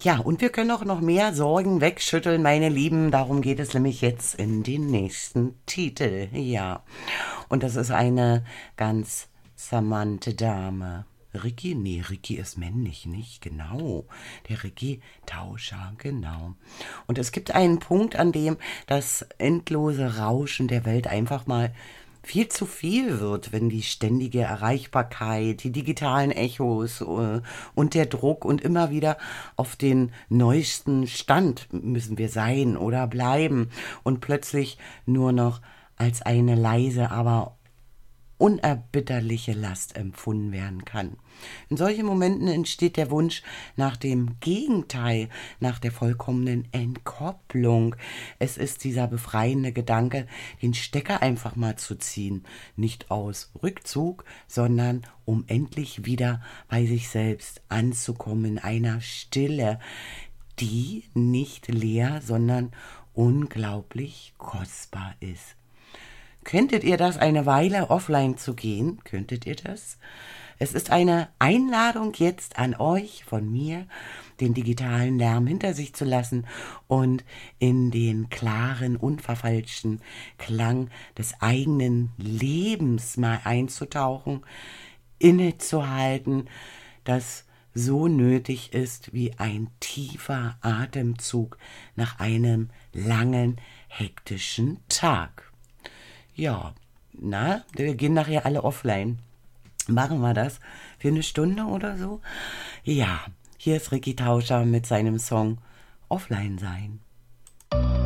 Ja, und wir können auch noch mehr Sorgen wegschütteln, meine Lieben. Darum geht es nämlich jetzt in den nächsten Titel. Ja, und das ist eine ganz charmante Dame. Ricky? Nee, Ricky ist männlich, nicht? Genau. Der Ricky-Tauscher, genau. Und es gibt einen Punkt, an dem das endlose Rauschen der Welt einfach mal viel zu viel wird, wenn die ständige Erreichbarkeit, die digitalen Echos und der Druck und immer wieder auf den neuesten Stand müssen wir sein oder bleiben und plötzlich nur noch als eine leise, aber unerbitterliche Last empfunden werden kann. In solchen Momenten entsteht der Wunsch nach dem Gegenteil, nach der vollkommenen Entkopplung. Es ist dieser befreiende Gedanke, den Stecker einfach mal zu ziehen, nicht aus Rückzug, sondern um endlich wieder bei sich selbst anzukommen, in einer Stille, die nicht leer, sondern unglaublich kostbar ist. Könntet ihr das, eine Weile offline zu gehen? Könntet ihr das? Es ist eine Einladung jetzt an euch von mir, den digitalen Lärm hinter sich zu lassen und in den klaren, unverfälschten Klang des eigenen Lebens mal einzutauchen, innezuhalten, das so nötig ist wie ein tiefer Atemzug nach einem langen, hektischen Tag. Ja, na, wir gehen nachher alle offline. Machen wir das für eine Stunde oder so? Ja, hier ist Ricky Tauscher mit seinem Song Offline sein.